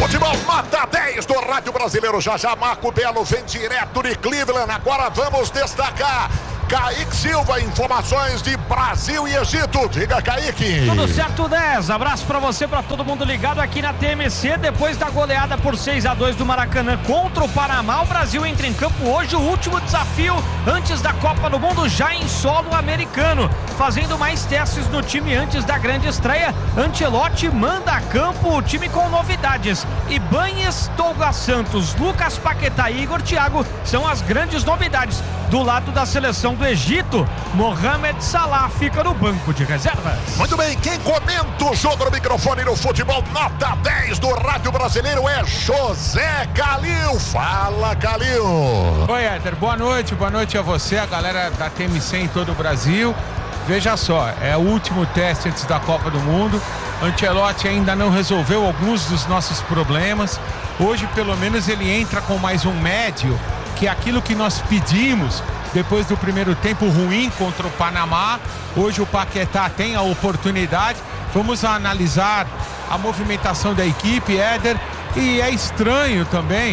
Futebol Nota 10 do Rádio Brasileiro. Já Marco Belo vem direto de Cleveland. Agora vamos destacar Kaique Silva, informações de Brasil e Egito. Diga, Kaique. Tudo certo, 10. Abraço pra você, pra todo mundo ligado aqui na TMC. Depois da goleada por 6-2 do Maracanã contra o Panamá, o Brasil entra em campo hoje, o último desafio antes da Copa do Mundo, já em solo americano, fazendo mais testes no time antes da grande estreia. Ancelotti manda a campo o time com novidades. Ibanez, Douglas Santos, Lucas Paquetá e Igor Thiago são as grandes novidades. Do lado da seleção do Egito, Mohamed Salah fica no banco de reservas. Muito bem, quem comenta o jogo no microfone no Futebol Nota 10 do Rádio Brasileiro é José Calil. Fala, Calil. Oi, Éder, boa noite a você, a galera da TMC em todo o Brasil. Veja só, é o último teste antes da Copa do Mundo. Ancelotti ainda não resolveu alguns dos nossos problemas. Hoje, pelo menos, ele entra com mais um médio, que é aquilo que nós pedimos depois do primeiro tempo ruim contra o Panamá. Hoje o Paquetá tem a oportunidade. Vamos analisar a movimentação da equipe, Éder. E é estranho também,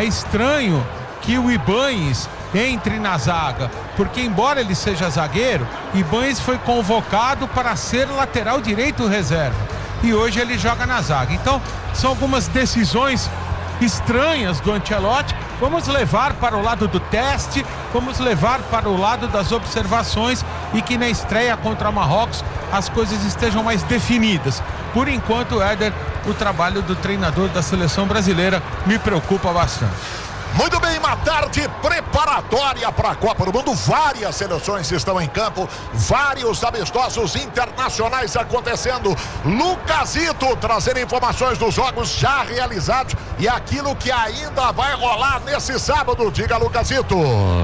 que o Ibanez entre na zaga, porque embora ele seja zagueiro, Ibanez foi convocado para ser lateral direito reserva e hoje ele joga na zaga. Então são algumas decisões estranhas do Ancelotti. Vamos levar para o lado do teste, vamos levar para o lado das observações e que na estreia contra Marrocos as coisas estejam mais definidas. Por enquanto, Éder, o trabalho do treinador da seleção brasileira me preocupa bastante. Muito bem, uma tarde preparatória para a Copa do Mundo. Várias seleções estão em campo, vários amistosos internacionais acontecendo. Lucasito trazendo informações dos jogos já realizados e aquilo que ainda vai rolar nesse sábado. Diga, Lucasito.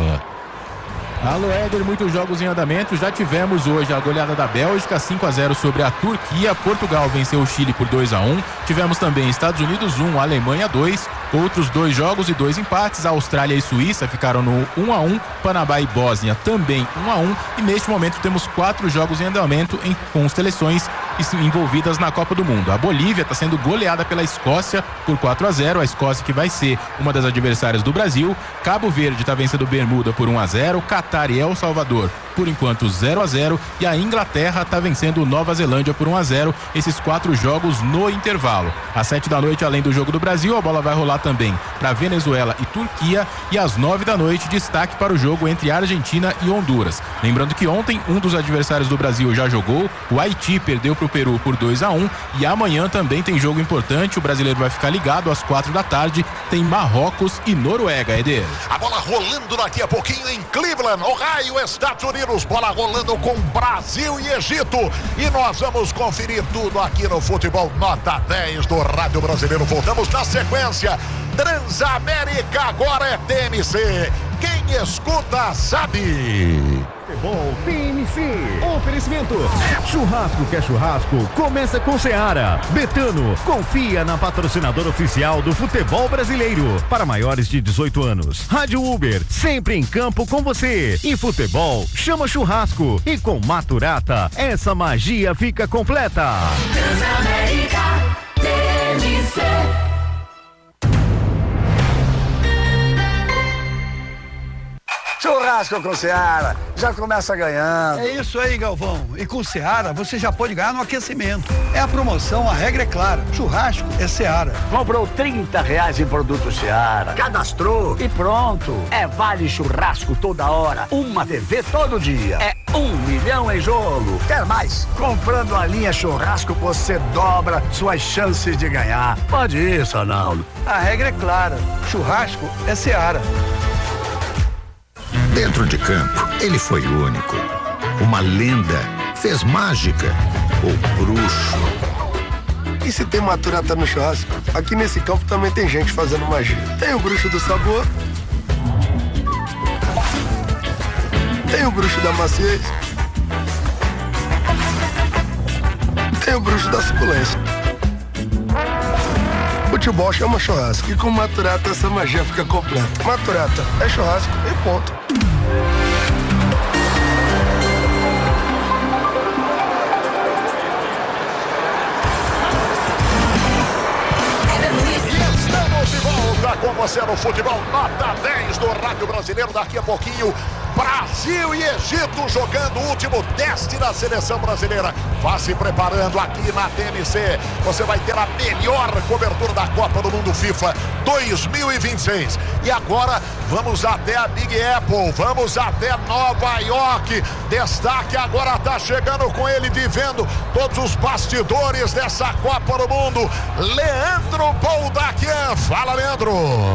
Alô, Éder, muitos jogos em andamento. Já tivemos hoje a goleada da Bélgica, 5-0 sobre a Turquia. Portugal venceu o Chile por 2-1. Tivemos também Estados Unidos 1, Alemanha 2. Outros 2 jogos e 2 empates. A Austrália e Suíça ficaram no 1-1. Panamá e Bósnia também 1-1. E neste momento temos 4 jogos em andamento com seleções envolvidas na Copa do Mundo. A Bolívia está sendo goleada pela Escócia por 4-0. A Escócia que vai ser uma das adversárias do Brasil. Cabo Verde está vencendo Bermuda por 1-0. Catar e El Salvador, por enquanto 0-0, e a Inglaterra está vencendo Nova Zelândia por 1-0. Esses 4 jogos no intervalo. Às 7 da noite, além do jogo do Brasil, a bola vai rolar também para Venezuela e Turquia, e às 9 da noite, destaque para o jogo entre Argentina e Honduras. Lembrando que ontem um dos adversários do Brasil já jogou, o Haiti perdeu para o Peru por 2-1, e amanhã também tem jogo importante. O brasileiro vai ficar ligado às 4 da tarde, tem Marrocos e Noruega, Eder. A bola rolando daqui a pouquinho em Cleveland, Ohio, Estados Unidos. Bola rolando com Brasil e Egito. E nós vamos conferir tudo aqui no Futebol Nota 10 do Rádio Brasileiro. Voltamos na sequência. Transamérica agora é TMC. Quem escuta sabe. Futebol TMC. Oferecimento. Churrasco que é churrasco. Começa com Seara. Betano. Confia na patrocinadora oficial do futebol brasileiro. Para maiores de 18 anos. Rádio Uber. Sempre em campo com você. E futebol chama churrasco. E com Maturata, essa magia fica completa. Transamérica TMC. Churrasco com Seara, já começa ganhando. É isso aí, Galvão. E com Seara, você já pode ganhar no aquecimento. É a promoção, a regra é clara. Churrasco é Seara. Comprou R$30 em produto Seara. Cadastrou e pronto. É vale churrasco toda hora. Uma TV todo dia. É 1 milhão em jogo. Quer mais? Comprando a linha churrasco, você dobra suas chances de ganhar. Pode ir, Sonaldo. A regra é clara. Churrasco é Seara. Dentro de campo, ele foi único. Uma lenda, fez mágica, o bruxo. E se tem Maturata no churrasco, aqui nesse campo também tem gente fazendo magia. Tem o bruxo do sabor, tem o bruxo da maciez, tem o bruxo da suculência. Futebol chama churrasco e com Maturata essa magia fica completa. Maturata é churrasco e ponto. com você no futebol nota 10 do Rádio Brasileiro. Daqui a pouquinho, Brasil e Egito jogando o último teste da seleção brasileira. Vá se preparando aqui na TMC. Você vai ter a melhor cobertura da Copa do Mundo FIFA 2026. E agora vamos até a Big Apple, vamos até Nova York. Destaque agora está chegando com ele, vivendo todos os bastidores dessa Copa do Mundo, Leandro Boldaquian. Fala, Leandro.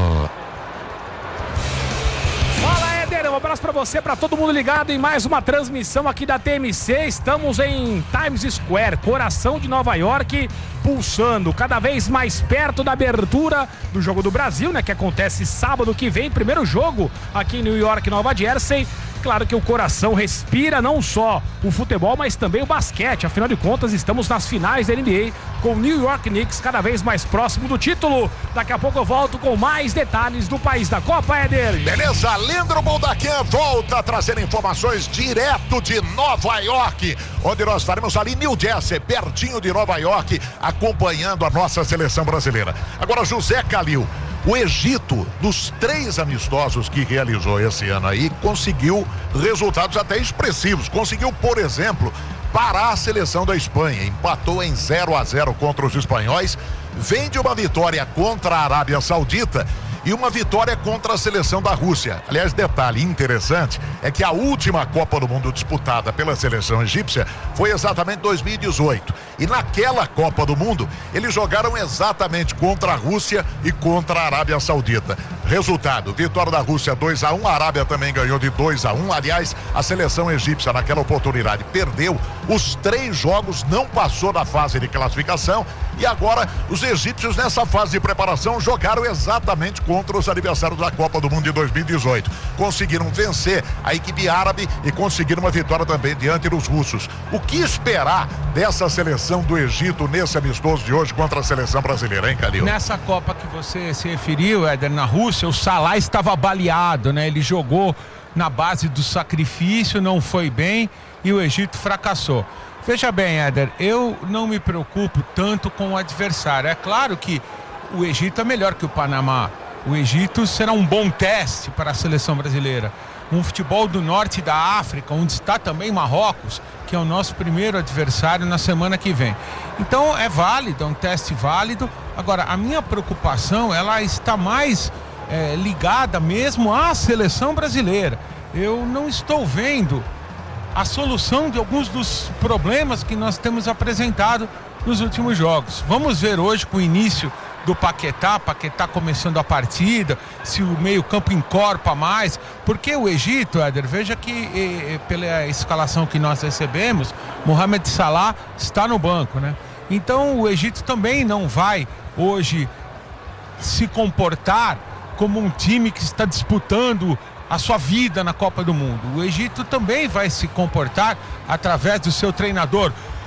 Fala, Éder, um abraço pra você, pra todo mundo ligado em mais uma transmissão aqui da TMC. Estamos em Times Square, coração de Nova York, pulsando cada vez mais perto da abertura do Jogo do Brasil, né, que acontece sábado que vem, primeiro jogo aqui em New York, Nova Jersey. Claro que o coração respira não só o futebol, mas também o basquete. Afinal de contas, estamos nas finais da NBA com o New York Knicks cada vez mais próximo do título. Daqui a pouco eu volto com mais detalhes do país da Copa, Éder. Beleza, Leandro Boldaquian volta a trazer informações direto de Nova York, onde nós estaremos ali em New Jersey, pertinho de Nova York, acompanhando a nossa seleção brasileira. Agora, José Calil. O Egito, dos 3 amistosos que realizou esse ano aí, conseguiu resultados até expressivos. Conseguiu, por exemplo, parar a seleção da Espanha. Empatou em 0-0 contra os espanhóis. Vem de uma vitória contra a Arábia Saudita e uma vitória contra a seleção da Rússia. Aliás, detalhe interessante é que a última Copa do Mundo disputada pela seleção egípcia foi exatamente 2018. E naquela Copa do Mundo, eles jogaram exatamente contra a Rússia e contra a Arábia Saudita. Resultado, vitória da Rússia 2-1, a Arábia também ganhou de 2-1. Aliás, a seleção egípcia naquela oportunidade perdeu os 3 jogos, não passou da fase de classificação. E agora, os egípcios nessa fase de preparação jogaram exatamente contra os adversários da Copa do Mundo de 2018. Conseguiram vencer a equipe árabe e conseguiram uma vitória também diante dos russos. O que esperar dessa seleção do Egito nesse amistoso de hoje contra a seleção brasileira, hein, Calil? Nessa Copa que você se referiu, Éder, na Rússia, o Salah estava baleado, né? Ele jogou na base do sacrifício, não foi bem e o Egito fracassou. Veja bem, Éder, eu não me preocupo tanto com o adversário. É claro que o Egito é melhor que o Panamá. O Egito será um bom teste para a seleção brasileira. Um futebol do norte da África, onde está também Marrocos, que é o nosso primeiro adversário na semana que vem. Então é válido, é um teste válido. Agora, a minha preocupação, ela está mais ligada mesmo à seleção brasileira. Eu não estou vendo a solução de alguns dos problemas que nós temos apresentado nos últimos jogos. Vamos ver hoje com o início do Paquetá começando a partida, se o meio-campo encorpa mais, porque o Egito, Éder, veja que pela escalação que nós recebemos, Mohamed Salah está no banco, né? Então o Egito também não vai hoje se comportar como um time que está disputando a sua vida na Copa do Mundo. O Egito também vai se comportar através do seu treinador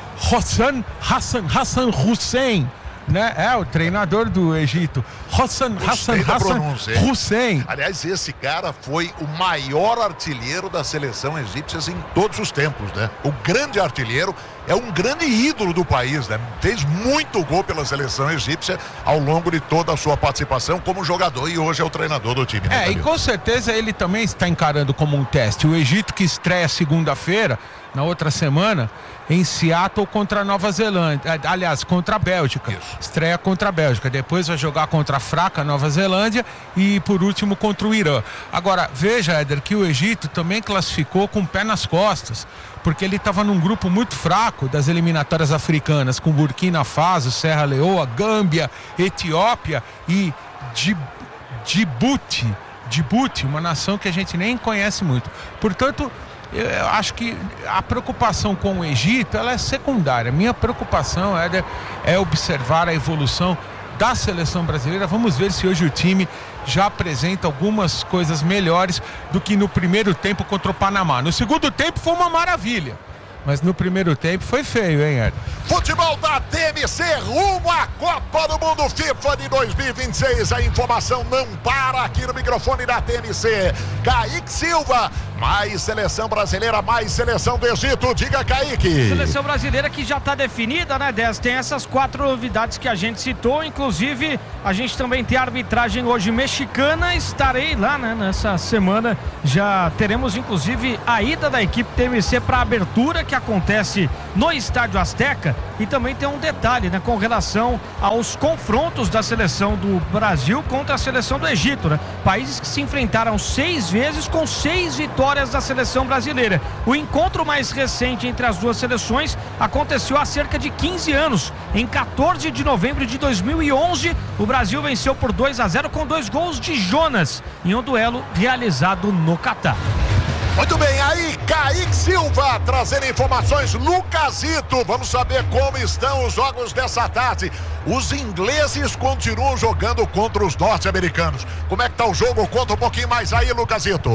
Hassan Hussein, né? É o treinador do Egito, Hassan Hussein. Aliás, esse cara foi o maior artilheiro da seleção egípcia em todos os tempos, né? O grande artilheiro, é um grande ídolo do país, né? Fez muito gol pela seleção egípcia ao longo de toda a sua participação como jogador e hoje é o treinador do time, né, e com certeza ele também está encarando como um teste. O Egito que estreia segunda-feira, na outra semana, em Seattle contra a Nova Zelândia, aliás, contra a Bélgica. Isso. Estreia contra a Bélgica, depois vai jogar contra a fraca Nova Zelândia e por último contra o Irã. Agora, veja, Éder, que o Egito também classificou com o pé nas costas, porque ele estava num grupo muito fraco das eliminatórias africanas, com Burkina Faso, Serra Leoa, Gâmbia, Etiópia e Djibouti, uma nação que a gente nem conhece muito. Portanto, eu acho que a preocupação com o Egito, ela é secundária. Minha preocupação, Éder, é observar a evolução da seleção brasileira. Vamos ver se hoje o time já apresenta algumas coisas melhores do que no primeiro tempo contra o Panamá. No segundo tempo foi uma maravilha, mas no primeiro tempo foi feio, hein, Éder? Futebol da TMC rumo à Copa do Mundo FIFA de 2026. A informação não para aqui no microfone da TMC. Kaique Silva Mais seleção brasileira, mais seleção do Egito. Diga, Kaique. Seleção brasileira que já está definida, né, Dez? Tem essas 4 novidades que a gente citou. Inclusive, a gente também tem a arbitragem hoje mexicana. Estarei lá, né, nessa semana. Já teremos, inclusive, a ida da equipe TMC para a abertura que acontece no Estádio Azteca. E também tem um detalhe, né, com relação aos confrontos da seleção do Brasil contra a seleção do Egito, né? Países que se enfrentaram 6 vezes com 6 vitórias da seleção brasileira. O encontro mais recente entre as duas seleções aconteceu há cerca de 15 anos. Em 14 de novembro de 2011, o Brasil venceu por 2-0 com 2 gols de Jonas em um duelo realizado no Catar. Muito bem, aí Kaique Silva trazendo informações. Lucasito, vamos saber como estão os jogos dessa tarde. Os ingleses continuam jogando contra os norte-americanos. Como é que tá o jogo? Conta um pouquinho mais aí, Lucasito.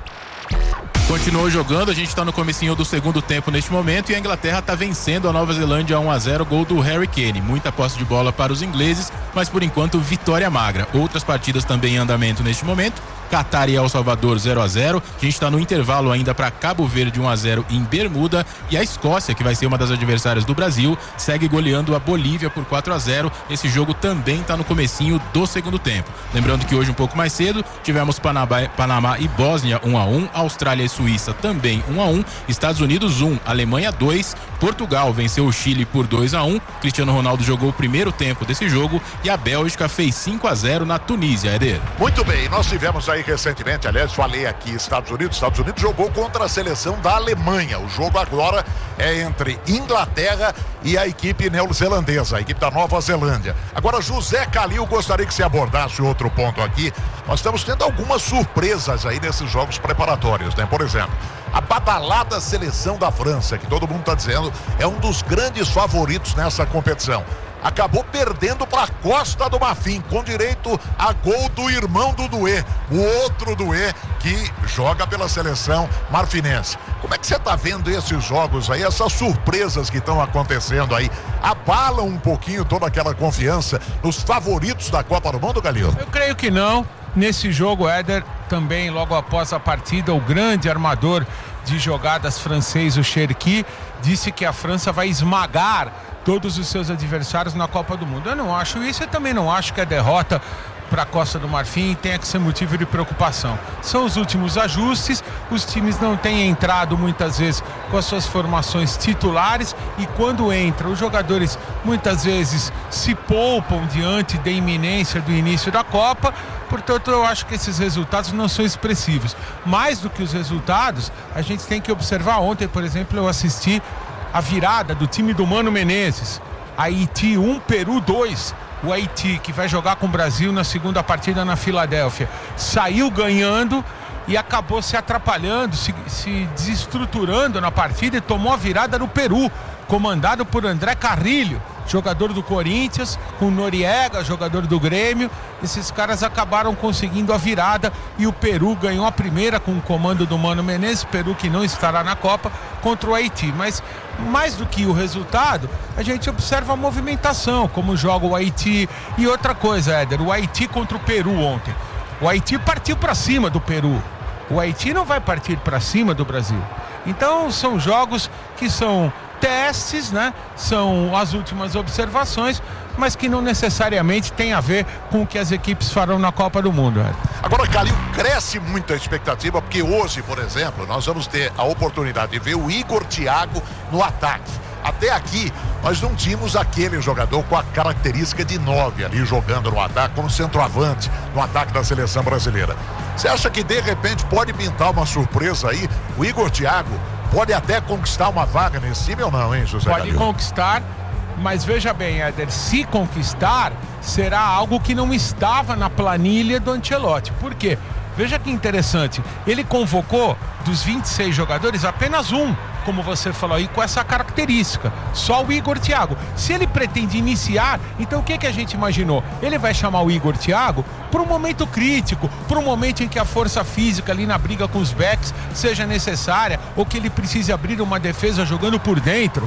Continuou jogando, a gente está no comecinho do segundo tempo neste momento e a Inglaterra está vencendo a Nova Zelândia 1-0, gol do Harry Kane. Muita posse de bola para os ingleses, mas por enquanto vitória magra. Outras partidas também em andamento neste momento. Catar e El Salvador 0-0. A gente está no intervalo ainda para Cabo Verde 1-0 em Bermuda, e a Escócia, que vai ser uma das adversárias do Brasil, segue goleando a Bolívia por 4-0. Esse jogo também está no comecinho do segundo tempo. Lembrando que hoje, um pouco mais cedo, tivemos Panamá e Bósnia 1-1, Austrália e Suíça também 1-1, Estados Unidos 1, Alemanha 2, Portugal venceu o Chile por 2-1. Cristiano Ronaldo jogou o primeiro tempo desse jogo e a Bélgica fez 5-0 na Tunísia, Eder. Muito bem, nós tivemos aí recentemente, aliás, falei aqui, Estados Unidos jogou contra a seleção da Alemanha. O jogo agora é entre Inglaterra e a equipe neozelandesa, a equipe da Nova Zelândia. Agora, José Calil, gostaria que você abordasse outro ponto aqui. Nós estamos tendo algumas surpresas aí nesses jogos preparatórios, né? Por exemplo, a badalada seleção da França, que todo mundo está dizendo é um dos grandes favoritos nessa competição, acabou perdendo para a Costa do Marfim, com direito a gol do irmão do Doué, o outro Doué que joga pela seleção marfinense. Como é que você está vendo esses jogos aí, essas surpresas que estão acontecendo aí? Abalam um pouquinho toda aquela confiança nos favoritos da Copa do Mundo, Galil? Eu creio que não. Nesse jogo, Éder, também logo após a partida, o grande armador de jogadas francês, o Cherki, disse que a França vai esmagar todos os seus adversários na Copa do Mundo. Eu não acho isso, eu também não acho que a derrota para a Costa do Marfim tenha que ser motivo de preocupação. São os últimos ajustes, os times não têm entrado muitas vezes com as suas formações titulares, e quando entram, os jogadores muitas vezes se poupam diante da iminência do início da Copa. Portanto, eu acho que esses resultados não são expressivos. Mais do que os resultados, a gente tem que observar. Ontem, por exemplo, eu assisti a virada do time do Mano Menezes. Haiti 1, Peru 2. O Haiti, que vai jogar com o Brasil na segunda partida na Filadélfia, saiu ganhando e acabou se atrapalhando, se desestruturando na partida e tomou a virada no Peru, comandado por André Carrilho, jogador do Corinthians, com Noriega, jogador do Grêmio. Esses caras acabaram conseguindo a virada e o Peru ganhou a primeira com o comando do Mano Menezes. Peru que não estará na Copa, contra o Haiti. Mas mais do que o resultado, a gente observa a movimentação, como joga o Haiti. E outra coisa, Éder, o Haiti contra o Peru ontem. O Haiti partiu para cima do Peru. O Haiti não vai partir para cima do Brasil. Então são jogos que são testes, né? São as últimas observações, mas que não necessariamente tem a ver com o que as equipes farão na Copa do Mundo. Agora, Calil, cresce muito a expectativa, porque hoje, por exemplo, nós vamos ter a oportunidade de ver o Igor Thiago no ataque. Até aqui, nós não tínhamos aquele jogador com a característica de 9 ali jogando no ataque, como centroavante no ataque da seleção brasileira. Você acha que de repente pode pintar uma surpresa aí? O Igor Thiago pode até conquistar uma vaga nesse time ou não, hein, José Pode Calil? conquistar, mas veja bem, Éder, se conquistar, será algo que não estava na planilha do Ancelotti. Por quê? Veja que interessante, ele convocou dos 26 jogadores apenas um, como você falou aí, com essa característica, só o Igor Thiago. Se ele pretende iniciar, então o que a gente imaginou? Ele vai chamar o Igor Thiago para um momento crítico, para um momento em que a força física ali na briga com os backs seja necessária, ou que ele precise abrir uma defesa jogando por dentro.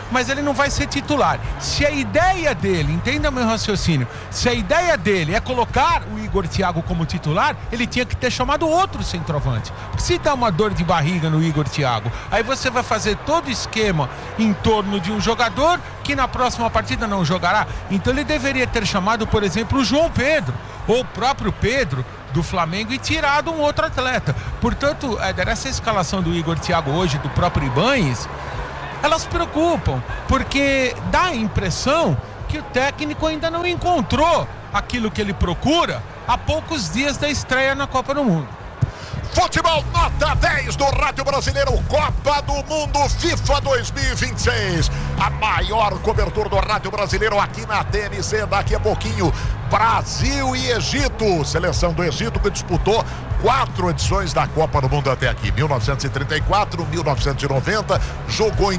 mas ele não vai ser titular. Se a ideia dele, entenda meu raciocínio, se a ideia dele é colocar o Igor Thiago como titular, ele tinha que ter chamado outro centroavante. Se dá uma dor de barriga no Igor Thiago, aí você vai fazer todo o esquema em torno de um jogador que na próxima partida não jogará. Então ele deveria ter chamado, por exemplo, o João Pedro, ou o próprio Pedro do Flamengo, e tirado um outro atleta. Portanto, essa escalação do Igor Thiago hoje, do próprio Ibanez, elas preocupam, porque dá a impressão que o técnico ainda não encontrou aquilo que ele procura há poucos dias da estreia na Copa do Mundo. Futebol nota 10 do Rádio Brasileiro, Copa do Mundo FIFA 2026. A maior cobertura do Rádio Brasileiro aqui na TMC. Daqui a pouquinho, Brasil e Egito. Seleção do Egito que disputou 4 edições da Copa do Mundo até aqui. 1934, 1990, jogou em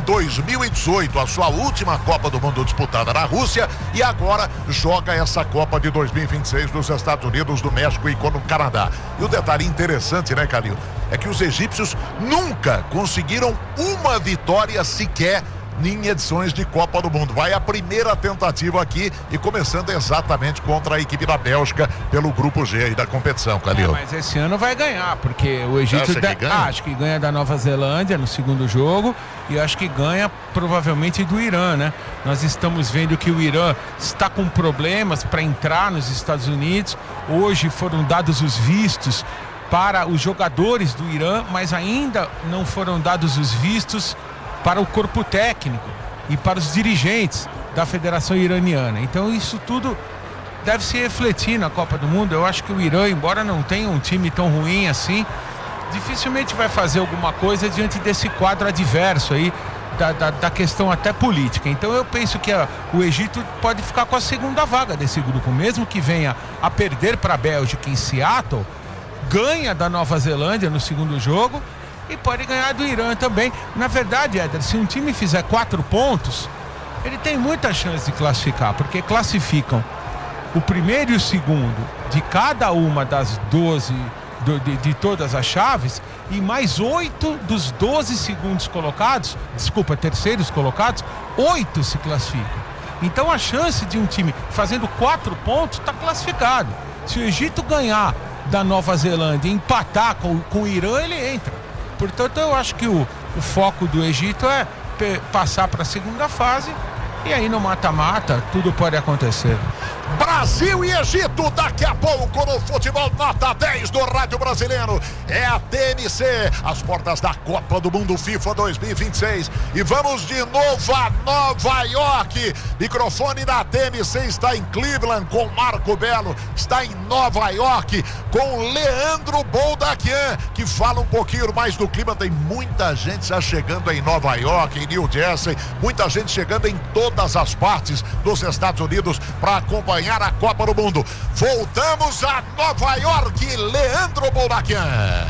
2018 a sua última Copa do Mundo disputada na Rússia e agora joga essa Copa de 2026 nos Estados Unidos, do México e no Canadá. E o detalhe interessante, né, Calil, é que os egípcios nunca conseguiram uma vitória sequer em edições de Copa do Mundo. Vai a primeira tentativa aqui e começando exatamente contra a equipe da Bélgica pelo grupo G aí da competição, Calil. Mas esse ano vai ganhar, porque o Egito acho que ganha da Nova Zelândia no segundo jogo e acho que ganha provavelmente do Irã, né? Nós estamos vendo que o Irã está com problemas para entrar nos Estados Unidos. Hoje foram dados os vistos para os jogadores do Irã, mas ainda não foram dados os vistos para o corpo técnico e para os dirigentes da Federação Iraniana. Então isso tudo deve se refletir na Copa do Mundo. Eu acho que o Irã, embora não tenha um time tão ruim assim, dificilmente vai fazer alguma coisa diante desse quadro adverso aí, da questão até política. Então eu penso que o Egito pode ficar com a segunda vaga desse grupo, mesmo que venha a perder para a Bélgica em Seattle, ganha da Nova Zelândia no segundo jogo e pode ganhar do Irã também. Na verdade, Éder, se um time fizer 4 pontos, ele tem muita chance de classificar, porque classificam o primeiro e o segundo de cada uma das 12 de todas as chaves, e mais 8 dos 12 segundos colocados, terceiros colocados, 8 se classificam. Então a chance de um time fazendo 4 pontos está classificado. Se o Egito ganhar da Nova Zelândia e empatar com o Irã, ele entra. Portanto, eu acho que o foco do Egito é passar para a segunda fase e aí no mata-mata tudo pode acontecer. Brasil e Egito, daqui a pouco no Futebol Nota 10 do Rádio Brasileiro. É a TMC, as portas da Copa do Mundo FIFA 2026. E vamos de novo a Nova York. Microfone da TMC está em Cleveland com Marco Belo. Está em Nova York com Leandro Boldaquian, que fala um pouquinho mais do clima. Tem muita gente já chegando em Nova York, em New Jersey. Muita gente chegando em todas as partes dos Estados Unidos para acompanhar a Copa do Mundo. Voltamos a Nova York, Leandro Boldaquian.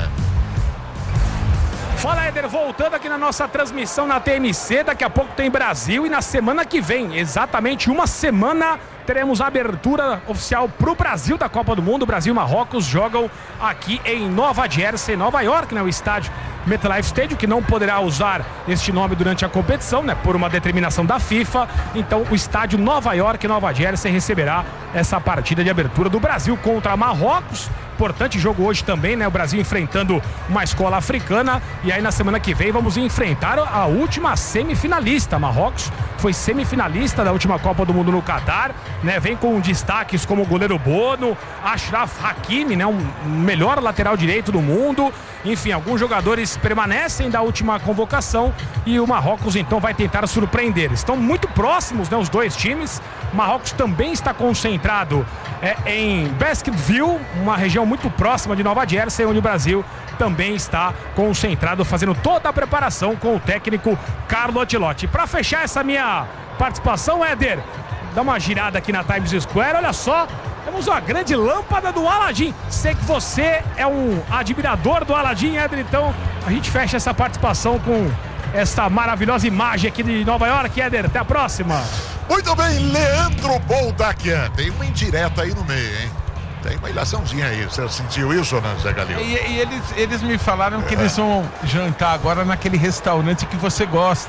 Fala, Éder, voltando aqui na nossa transmissão na TMC, daqui a pouco tem Brasil e na semana que vem, exatamente uma semana, teremos a abertura oficial pro Brasil da Copa do Mundo. Brasil e Marrocos jogam aqui em Nova Jersey, Nova York, né? O estádio MetLife Stadium, que não poderá usar este nome durante a competição, né? Por uma determinação da FIFA. Então o estádio Nova York, Nova Jersey, receberá essa partida de abertura do Brasil contra Marrocos. Importante jogo hoje também, né? O Brasil enfrentando uma escola africana. E aí na semana que vem vamos enfrentar a última semifinalista. Marrocos foi semifinalista da última Copa do Mundo no Catar, né? Vem com destaques como o goleiro Bono, Achraf Hakimi, né? Um melhor lateral direito do mundo. Enfim, alguns jogadores permanecem da última convocação e o Marrocos então vai tentar surpreender. Estão muito próximos, né, os dois times. O Marrocos também está concentrado em Basketville, uma região muito próxima de Nova Jersey, onde o Brasil também está concentrado, fazendo toda a preparação com o técnico Carlo Ancelotti. Para fechar essa minha participação, Éder, dá uma girada aqui na Times Square, olha só. Temos uma grande lâmpada do Aladim. Sei que você é um admirador do Aladim, Éder, então a gente fecha essa participação com essa maravilhosa imagem aqui de Nova York, Éder. Até a próxima. Muito bem, Leandro Boldaquian. Tem uma indireta aí no meio, hein? Tem uma ilaçãozinha aí. Você sentiu isso, né, Zé Galil? E eles me falaram que eles vão jantar agora naquele restaurante que você gosta,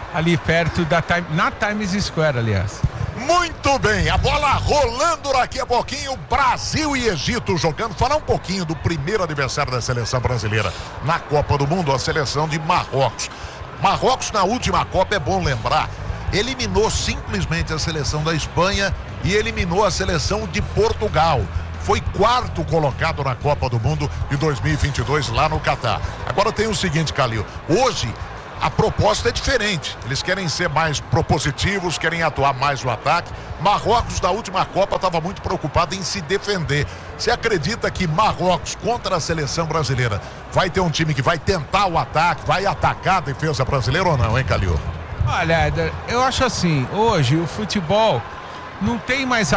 ali perto na Times Square, aliás. Muito bem, a bola rolando daqui a pouquinho, Brasil e Egito jogando. Falar um pouquinho do primeiro aniversário da seleção brasileira na Copa do Mundo, a seleção de Marrocos. Marrocos na última Copa, é bom lembrar, eliminou simplesmente a seleção da Espanha e eliminou a seleção de Portugal. Foi quarto colocado na Copa do Mundo de 2022 lá no Catar. Agora tem o seguinte, Calil, hoje a proposta é diferente, eles querem ser mais propositivos, querem atuar mais no ataque. Marrocos da última Copa estava muito preocupado em se defender. Você acredita que Marrocos contra a seleção brasileira vai ter um time que vai tentar o ataque, vai atacar a defesa brasileira ou não, hein, Calil? Olha, Éder, eu acho assim, hoje o futebol não tem mais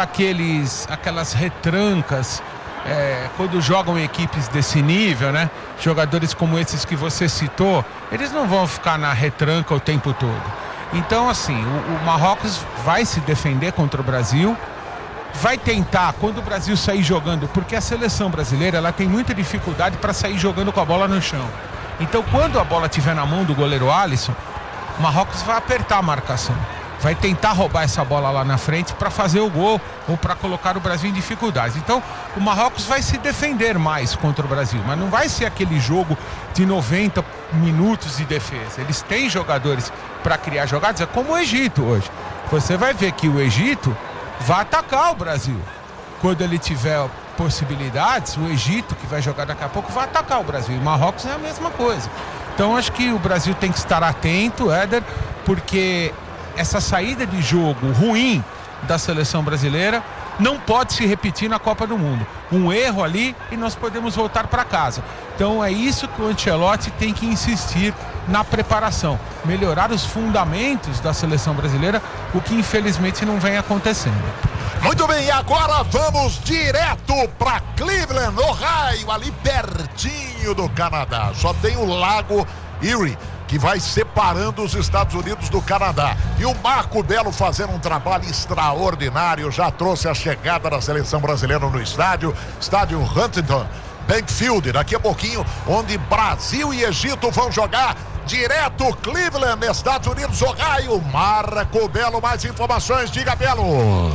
aquelas retrancas quando jogam em equipes desse nível, né? Jogadores como esses que você citou, eles não vão ficar na retranca o tempo todo. Então, assim, o Marrocos vai se defender contra o Brasil, vai tentar, quando o Brasil sair jogando, porque a seleção brasileira, ela tem muita dificuldade para sair jogando com a bola no chão. Então, quando a bola estiver na mão do goleiro Alisson, o Marrocos vai apertar a marcação. Vai tentar roubar essa bola lá na frente para fazer o gol ou para colocar o Brasil em dificuldades. Então, o Marrocos vai se defender mais contra o Brasil, mas não vai ser aquele jogo de 90 minutos de defesa. Eles têm jogadores para criar jogadas, é como o Egito hoje. Você vai ver que o Egito vai atacar o Brasil. Quando ele tiver possibilidades, o Egito, que vai jogar daqui a pouco, vai atacar o Brasil. E o Marrocos é a mesma coisa. Então, acho que o Brasil tem que estar atento, Éder, porque essa saída de jogo ruim da seleção brasileira não pode se repetir na Copa do Mundo. Um erro ali e nós podemos voltar para casa. Então é isso que o Ancelotti tem que insistir na preparação, melhorar os fundamentos da seleção brasileira, o que infelizmente não vem acontecendo. Muito bem, e agora vamos direto para Cleveland, Ohio, ali pertinho do Canadá. Só tem o Lago Erie, que vai separando os Estados Unidos do Canadá. E o Marco Belo fazendo um trabalho extraordinário, já trouxe a chegada da seleção brasileira no estádio Huntington Bankfield, daqui a pouquinho, onde Brasil e Egito vão jogar. Direto Cleveland, Estados Unidos, Ohio. Marco Belo, mais informações, diga, Belo.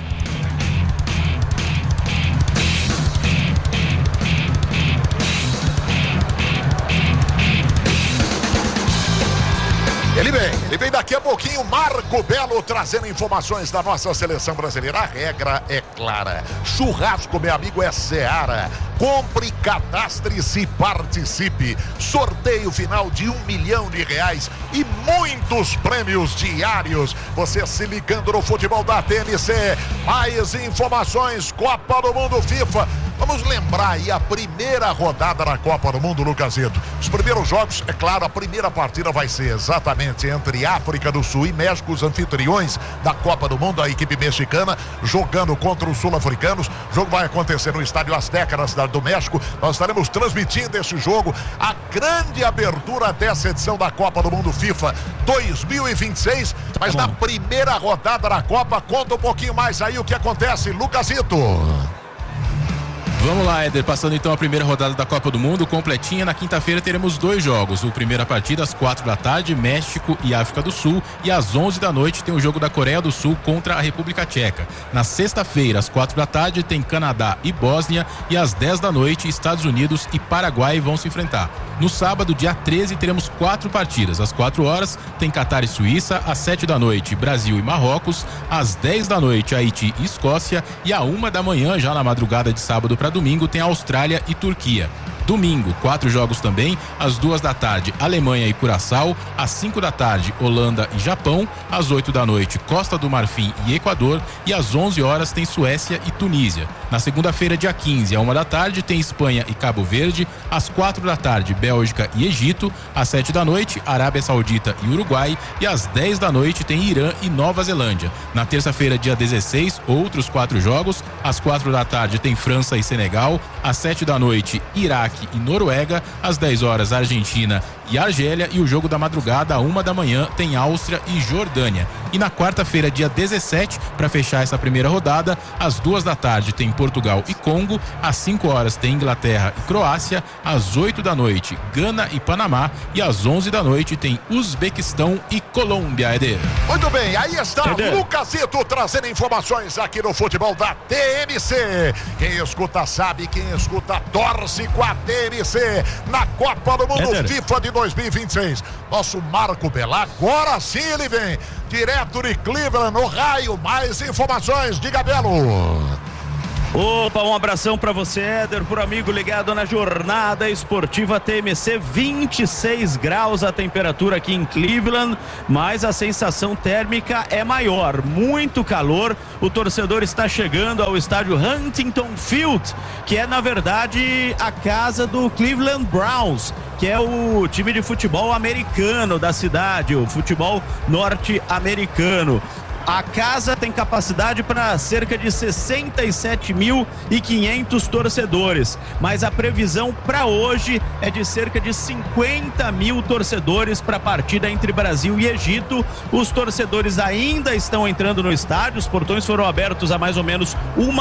Ele vem daqui a pouquinho, Marco Belo, trazendo informações da nossa seleção brasileira. A regra é clara, churrasco, meu amigo, é Seara. Compre, cadastre-se, participe. Sorteio final de R$1 milhão e muitos prêmios diários. Você se ligando no futebol da TNC. Mais informações, Copa do Mundo FIFA. Vamos lembrar aí a primeira rodada da Copa do Mundo, Lucasito. Os primeiros jogos, é claro, a primeira partida vai ser exatamente entre África do Sul e México, os anfitriões da Copa do Mundo, a equipe mexicana jogando contra os sul-africanos. O jogo vai acontecer no Estádio Azteca, na cidade do México. Nós estaremos transmitindo esse jogo, a grande abertura dessa edição da Copa do Mundo FIFA 2026. Mas na primeira rodada da Copa, conta um pouquinho mais aí o que acontece, Lucasito. Vamos lá, Éder, passando então a primeira rodada da Copa do Mundo completinha. Na quinta-feira teremos 2 jogos. O primeira partida às 4 da tarde, México e África do Sul, e às 11 da noite tem o jogo da Coreia do Sul contra a República Tcheca. Na sexta-feira, às 4 da tarde, tem Canadá e Bósnia, e às 10 da noite, Estados Unidos e Paraguai vão se enfrentar. No sábado, dia 13, teremos 4 partidas. Às 4 horas, tem Catar e Suíça. Às 7 da noite, Brasil e Marrocos. Às 10 da noite, Haiti e Escócia. E à 1 da manhã, já na madrugada de sábado para domingo, tem Austrália e Turquia. Domingo, 4 jogos também. Às 2 da tarde, Alemanha e Curaçao. Às 5 da tarde, Holanda e Japão. Às 8 da noite, Costa do Marfim e Equador. E às 11 horas tem Suécia e Tunísia. Na segunda-feira, dia 15, à 1 da tarde, tem Espanha e Cabo Verde. Às 4 da tarde, Bélgica e Egito. Às 7 da noite, Arábia Saudita e Uruguai. E às 10 da noite tem Irã e Nova Zelândia. Na terça-feira, dia 16, outros 4 jogos. Às 4 da tarde tem França e Senegal. Às 7 da noite, Iraque e Noruega. Às 10 horas, Argentina e Argélia, e o jogo da madrugada, 1 da manhã, tem Áustria e Jordânia. E na quarta-feira, dia 17, para fechar essa primeira rodada, às 2 da tarde tem Portugal e Congo, às 5 horas tem Inglaterra e Croácia, às 8 da noite Gana e Panamá, e às 11 da noite tem Uzbequistão e Colômbia, Eder. Muito bem, aí está Lucasito trazendo informações aqui no futebol da TMC. Quem escuta sabe, quem escuta torce com a TMC na Copa do Mundo FIFA de 2026. Nosso Marco Bela, agora sim ele vem, direto de Cleveland, Ohio. Mais informações, diga, Belo. Opa, um abração para você, Éder, por amigo ligado na jornada esportiva TMC. 26 graus a temperatura aqui em Cleveland, mas a sensação térmica é maior, muito calor. O torcedor está chegando ao estádio Huntington Field, que é na verdade a casa do Cleveland Browns, que é o time de futebol americano da cidade, o futebol norte-americano. A casa tem capacidade para cerca de 67.500 torcedores, mas a previsão para hoje é de cerca de 50 mil torcedores para a partida entre Brasil e Egito. Os torcedores ainda estão entrando no estádio, os portões foram abertos há mais ou menos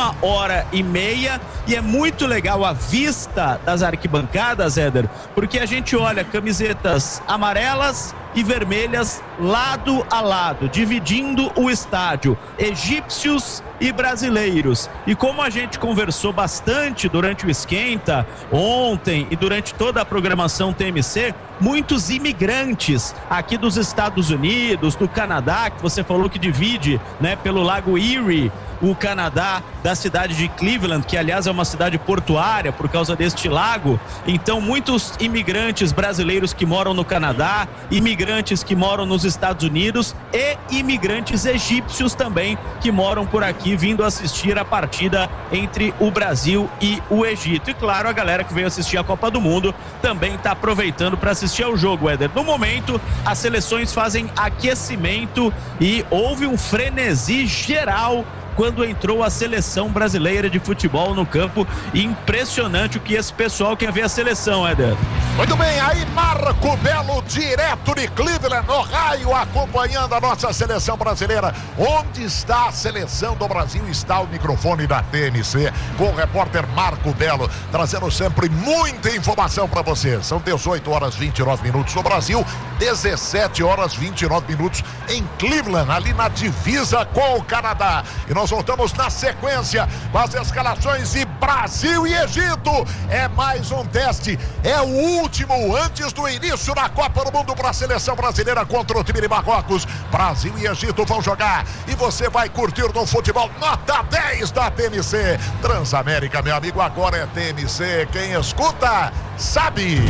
1h30 e é muito legal a vista das arquibancadas, Éder, porque a gente olha camisetas amarelas e vermelhas lado a lado, dividindo o estádio, egípcios e brasileiros. E como a gente conversou bastante durante o esquenta ontem e durante toda a programação TMC, muitos imigrantes aqui dos Estados Unidos, do Canadá, que você falou que divide, né, pelo Lago Erie, o Canadá, da cidade de Cleveland, que aliás é uma cidade portuária por causa deste lago. Então muitos imigrantes brasileiros que moram no Canadá, imigrantes que moram nos Estados Unidos e imigrantes egípcios também que moram por aqui, vindo assistir a partida entre o Brasil e o Egito. E claro, a galera que veio assistir a Copa do Mundo também está aproveitando para assistir ao jogo, Éder. No momento, as seleções fazem aquecimento e houve um frenesi geral quando entrou a seleção brasileira de futebol no campo. Impressionante o que esse pessoal quer ver a seleção, Éder. Muito bem, aí Marco Belo, direto de Cleveland, Ohio, acompanhando a nossa seleção brasileira. Onde está a seleção do Brasil? Está o microfone da TMC com o repórter Marco Belo, trazendo sempre muita informação para você. São 18 horas 29 minutos no Brasil, 17 horas 29 minutos em Cleveland, ali na divisa com o Canadá. E nós voltamos na sequência com as escalações de Brasil e Egito. É mais um teste, é o último antes do início da Copa do Mundo para a seleção brasileira contra o time de Marrocos. Brasil e Egito vão jogar e você vai curtir no futebol nota 10 da TMC. Transamérica, meu amigo, agora é TMC. Quem escuta sabe.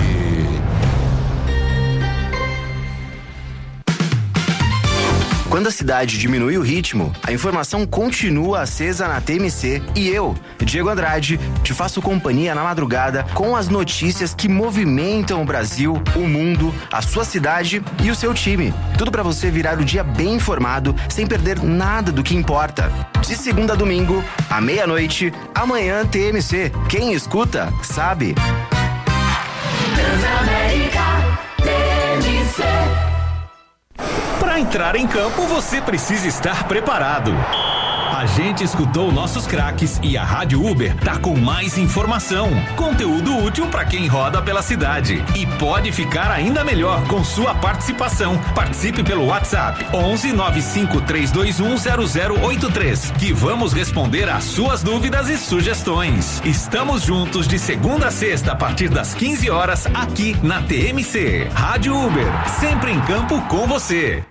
Quando a cidade diminui o ritmo, a informação continua acesa na TMC e eu, Diego Andrade, te faço companhia na madrugada com as notícias que movimentam o Brasil, o mundo, a sua cidade e o seu time. Tudo para você virar o dia bem informado, sem perder nada do que importa. De segunda a domingo, à meia-noite, amanhã TMC. Quem escuta, sabe. Transamérica TMC. Para entrar em campo, você precisa estar preparado. A gente escutou nossos craques e a Rádio Uber tá com mais informação, conteúdo útil para quem roda pela cidade. E pode ficar ainda melhor com sua participação. Participe pelo WhatsApp 11 95 321 0083, que vamos responder às suas dúvidas e sugestões. Estamos juntos de segunda a sexta a partir das 15 horas aqui na TMC. Rádio Uber, sempre em campo com você.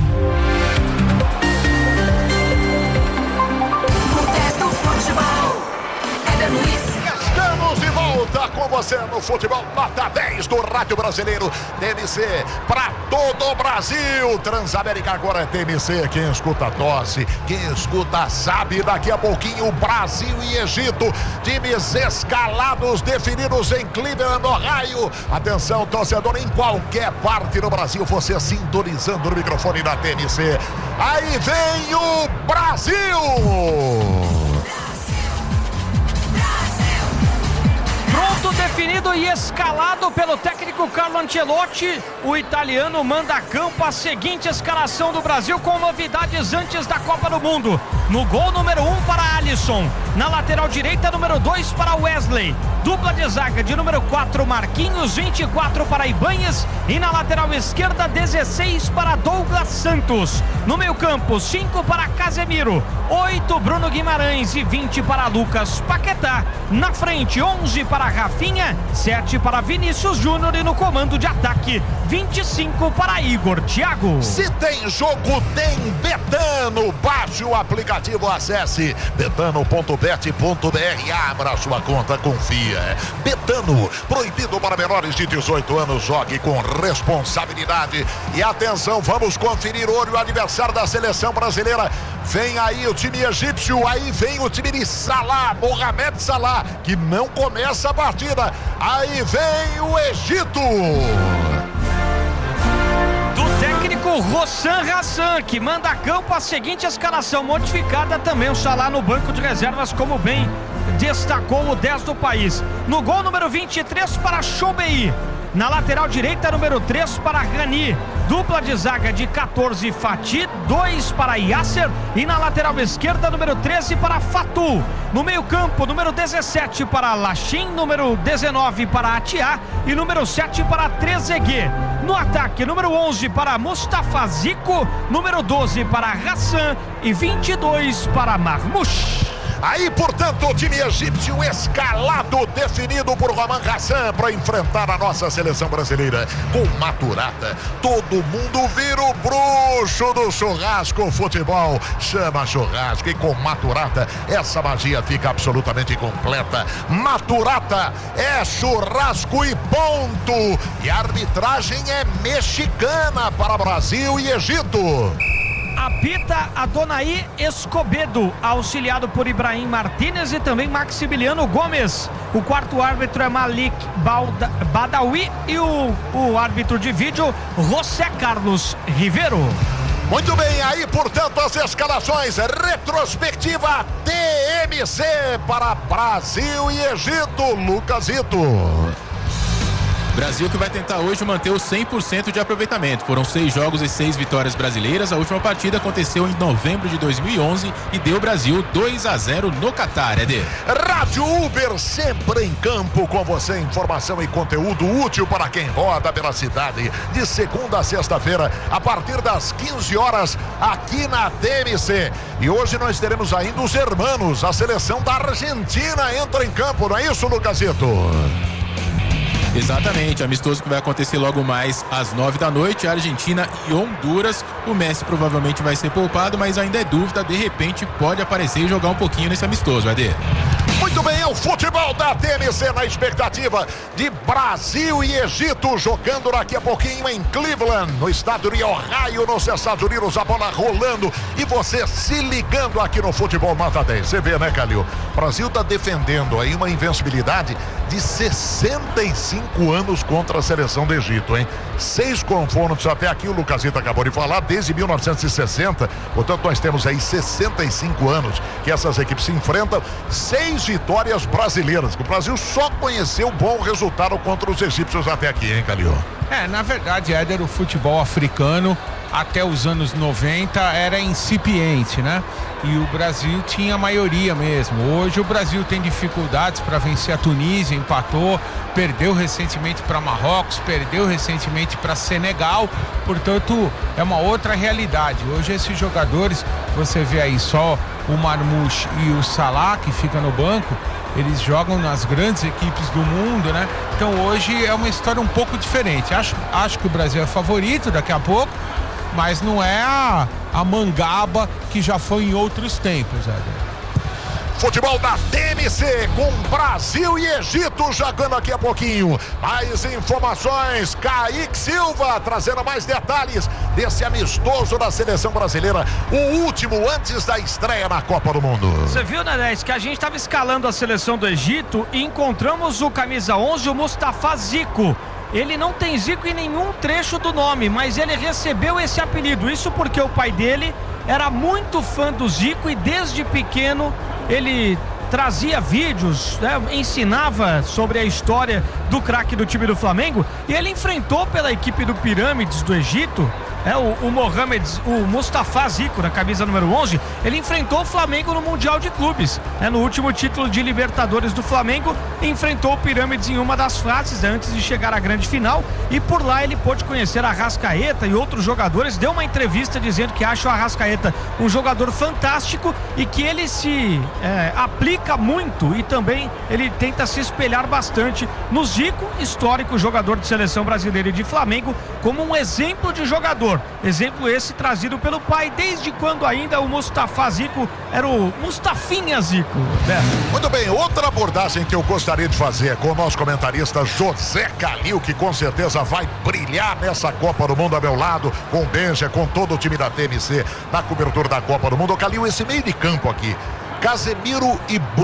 Estamos de volta com você no futebol nota 10 do Rádio Brasileiro TMC para todo o Brasil. Transamérica agora é TMC. Quem escuta torce, quem escuta sabe. Daqui a pouquinho Brasil e Egito, times escalados definidos em Cleveland, Ohio. Atenção, torcedor, em qualquer parte do Brasil, você sintonizando no microfone da TMC. Aí vem o Brasil! Pronto, definido e Escalado pelo técnico Carlo Ancelotti, o italiano manda a campo a seguinte escalação do Brasil com novidades antes da Copa do Mundo. No gol, número 1 para Alisson. Na lateral direita, número 2 para Wesley. Dupla de zaga de número 4, Marquinhos, 24 para Ibanhas. E na lateral esquerda, 16 para Douglas Santos. No meio campo, 5 para Casemiro, 8 Bruno Guimarães e 20 para Lucas Paquetá. Na frente, 11 para Rafinha, 7 para Vinícius Júnior e no comando de ataque, 25 para Igor Thiago. Se tem jogo, tem Betano. Baixe o aplicativo, acesse betano.bet.br, abra sua conta, confia. Betano, proibido para menores de 18 anos, jogue com responsabilidade. E atenção, vamos conferir hoje o aniversário da seleção brasileira. Vem aí o time egípcio, aí vem o time de Salah, Mohamed Salah, que não começa a partida. Aí vem o Egito. Do técnico Hossam Hassan, que manda a campo a seguinte escalação modificada também, o Salah no banco de reservas, como bem destacou o 10 do país. No gol, número 23 para Choubei. Na lateral direita, número 3 para Rani. Dupla de zaga de 14, Fati, 2 para Yasser. E na lateral esquerda, número 13 para Fatou. No meio campo, número 17 para Lachin, número 19 para Atiá e número 7 para Trezeguet. No ataque, número 11 para Mustafa Zico, número 12 para Hassan e 22 para Marmoush. Aí, portanto, o time egípcio escalado, definido por Romain Hassan para enfrentar a nossa seleção brasileira. Com Maturata, todo mundo vira o bruxo do churrasco. Futebol chama churrasco e com Maturata essa magia fica absolutamente completa. Maturata é churrasco e ponto. E a arbitragem é mexicana para Brasil e Egito. Apita Adonai Escobedo, auxiliado por Ibrahim Martínez e também Maximiliano Gomes. O quarto árbitro é Malik Badawi e o árbitro de vídeo, José Carlos Rivero. Muito bem, aí portanto as escalações, retrospectiva TMC para Brasil e Egito. Lucasito. Brasil que vai tentar hoje manter o 100% de aproveitamento. Foram 6 jogos e 6 vitórias brasileiras. A última partida aconteceu em novembro de 2011 e deu Brasil 2-0 no Catar, Eder. Rádio Uber, sempre em campo com você, informação e conteúdo útil para quem roda pela cidade. De segunda a sexta-feira, a partir das 15 horas, aqui na TMC. E hoje nós teremos ainda os hermanos, a seleção da Argentina entra em campo, não é isso, Lucasito? Exatamente, amistoso que vai acontecer logo mais às 9 da noite, Argentina e Honduras. O Messi provavelmente vai ser poupado, mas ainda é dúvida, de repente pode aparecer e jogar um pouquinho nesse amistoso, Eder. Muito bem, o futebol da TMC na expectativa de Brasil e Egito jogando daqui a pouquinho em Cleveland, no estado de Ohio, nos Estados Unidos, a bola rolando e você se ligando aqui no Futebol Nota 10. Você vê, né, Calil? O Brasil tá defendendo aí uma invencibilidade de 65 anos contra a seleção do Egito, hein? 6 confrontos até aqui, o Lucasito acabou de falar, desde 1960, portanto nós temos aí 65 anos que essas equipes se enfrentam, 6 vitórias brasileiras, que o Brasil só conheceu bom resultado contra os egípcios até aqui, hein, Calil? Na verdade, Éder, o futebol africano até os anos 90 era incipiente, né? E o Brasil tinha a maioria mesmo. Hoje o Brasil tem dificuldades para vencer a Tunísia, empatou, perdeu recentemente para Marrocos, perdeu recentemente para Senegal, portanto é uma outra realidade. Hoje esses jogadores, você vê aí só o Marmoush e o Salah que fica no banco, eles jogam nas grandes equipes do mundo, né? Então hoje é uma história um pouco diferente. Acho que o Brasil é favorito daqui a pouco, mas não é a mangaba que já foi em outros tempos, Éder. Futebol da TMC com Brasil e Egito jogando daqui a pouquinho. Mais informações, Kaique Silva trazendo mais detalhes desse amistoso da seleção brasileira, o último antes da estreia na Copa do Mundo. Você viu, né, 10, que a gente estava escalando a seleção do Egito e encontramos o camisa 11, o Mustafa Zico. Ele não tem Zico em nenhum trecho do nome, mas ele recebeu esse apelido. Isso porque o pai dele era muito fã do Zico e desde pequeno ele trazia vídeos, né, ensinava sobre a história do craque do time do Flamengo, e ele enfrentou pela equipe do Pirâmides do Egito, o Mustafa Zico, na camisa número 11, ele enfrentou o Flamengo no Mundial de Clubes, no último título de Libertadores do Flamengo, enfrentou o Pirâmides em uma das fases, antes de chegar à grande final, e por lá ele pôde conhecer a Arrascaeta e outros jogadores. Deu uma entrevista dizendo que acha o Arrascaeta um jogador fantástico e que ele se aplica muito, e também ele tenta se espelhar bastante no Zico, histórico jogador de seleção brasileira e de Flamengo, como um exemplo de jogador. Exemplo esse trazido pelo pai, desde quando ainda o Mustafa Zico era o Mustafinha Zico. Muito bem, outra abordagem que eu gostaria de fazer com o nosso comentarista José Calil, que com certeza vai brilhar nessa Copa do Mundo a meu lado, com o Benja, com todo o time da TMC, na cobertura da Copa do Mundo. Calil, esse meio de campo aqui, Casemiro e Bruno